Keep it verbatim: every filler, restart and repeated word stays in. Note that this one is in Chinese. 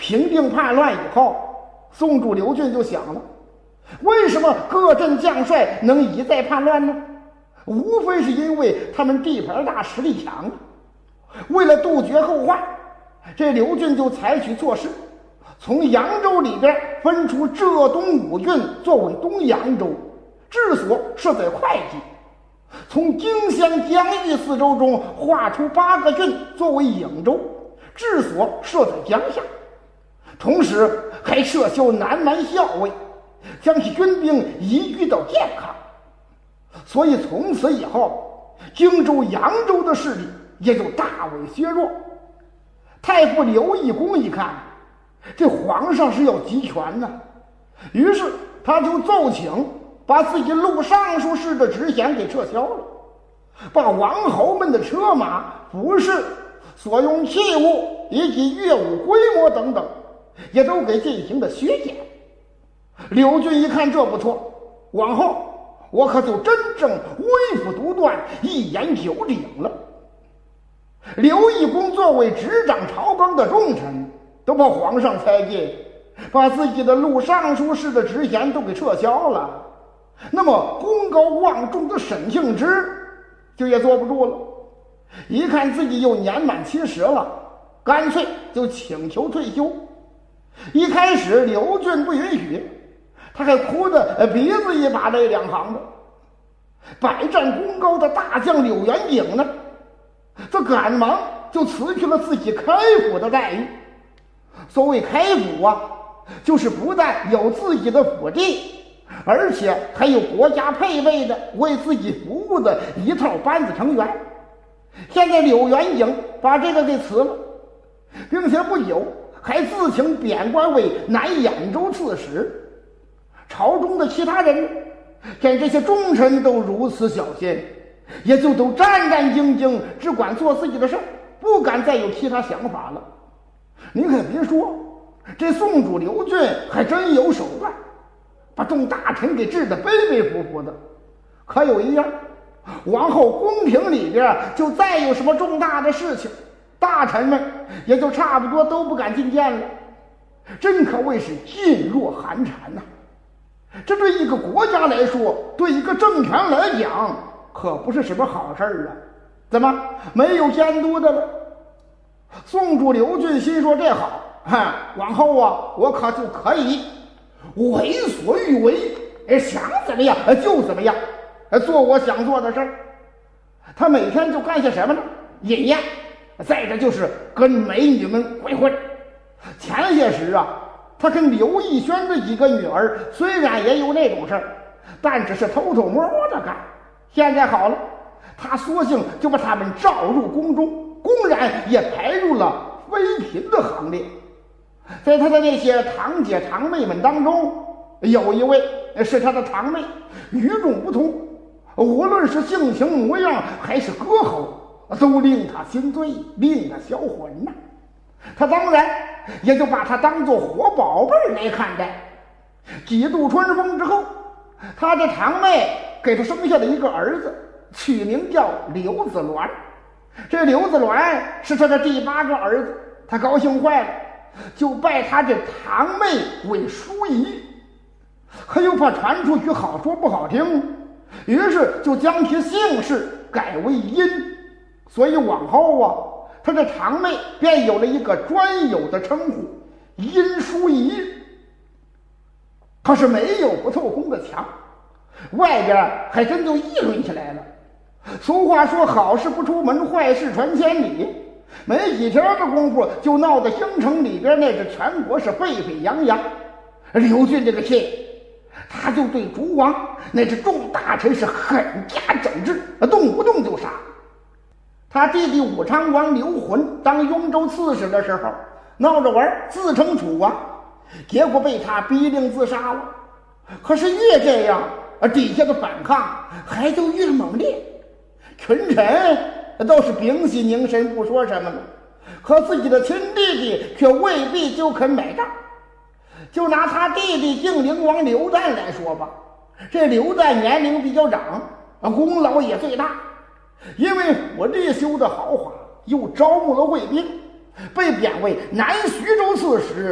平定叛乱以后，宋主刘俊就想了，为什么各镇将帅能一再叛乱呢？无非是因为他们地盘大，实力强。为了杜绝后患，这刘俊就采取措施，从扬州里边分出浙东五郡作为东扬州，治所设在会稽；从荆襄、江豫四州中划出八个郡作为颍州，治所设在江夏。同时还撤销南蛮校尉，将其军兵移居到建康。所以从此以后，荆州、扬州的势力也就大为削弱。太傅刘义公一看，这皇上是要集权呢，于是他就奏请把自己录尚书事的职衔给撤销了，把王侯们的车马、服饰、所用器物以及乐舞规模等等也都给进行了削减。刘俊一看这不错，往后我可就真正威服独断，一言九鼎了。刘义公作为执掌朝纲的重臣，都把皇上猜忌，把自己的录尚书事的职衔都给撤销了。那么功高望重的沈庆之就也坐不住了，一看自己又年满七十了，干脆就请求退休。一开始刘俊不允许，他还哭得鼻子一把泪两行的。百战功高的大将柳元景呢，这赶忙就辞去了自己开府的待遇。所谓开府啊，就是不但有自己的府地，而且还有国家配备的为自己服务的一套班子成员。现在柳元景把这个给辞了，并且不久还自请贬官为南兖州刺史。朝中的其他人见这些重臣都如此小心，也就都战战兢兢，只管做自己的事，不敢再有其他想法了。你可别说，这宋主刘俊还真有手段，把众大臣给治得悲悲服服的。可有一样，往后宫廷里边就再有什么重大的事情，大臣们也就差不多都不敢觐见了，真可谓是噤若寒蝉呐、啊。这对一个国家来说，对一个政权来讲，可不是什么好事儿啊！怎么没有监督的了？宋主刘俊心说这好，哈，往后啊，我可就可以为所欲为，想怎么样就怎么样，做我想做的事儿。他每天就干些什么呢？饮宴，再者就是跟美女们鬼混。前些时啊，他跟刘义轩的几个女儿虽然也有那种事儿，但只是偷偷摸摸的干。现在好了，他索性就把他们召入宫中，公然也排入了妃嫔的行列。在他的那些堂姐堂妹们当中，有一位是他的堂妹，与众不同，无论是性情模样还是歌喉，都令他心醉，令他销魂呐、啊。他当然也就把他当作活宝贝来看待。几度春风之后，他的堂妹给他生下了一个儿子，取名叫刘子鸾。这刘子鸾是他的第八个儿子，他高兴坏了，就拜他这堂妹为淑仪。可又怕传出去好说不好听，于是就将其姓氏改为殷。所以往后啊，他的堂妹便有了一个专有的称呼，殷淑仪。可是没有不透风的墙，外边还真就议论起来了。俗话说，好事不出门，坏事传千里。没几天的功夫，就闹得京城里边那是全国是沸沸扬扬。刘俊这个气，他就对诸王那是众大臣是狠加整治，动不动就杀。他弟弟武昌王刘浑当雍州刺史的时候，闹着玩，自称楚王，结果被他逼令自杀了。可是越这样，底下的反抗还就越猛烈。群臣倒是屏息凝神不说什么了，可自己的亲弟弟却未必就肯买账。就拿他弟弟晋灵王刘湛来说吧，这刘湛年龄比较长，功劳也最大，因为府地修得豪华，又招募了卫兵，被贬为南徐州刺史，